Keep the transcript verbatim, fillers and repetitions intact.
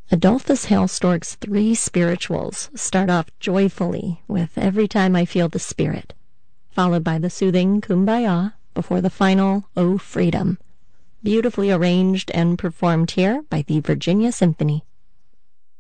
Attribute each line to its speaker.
Speaker 1: Adolphus Hailstork's three spirituals start off joyfully with Every Time I Feel the Spirit, followed by the soothing Kumbaya before the final Oh Freedom, beautifully arranged and performed here by the Virginia Symphony.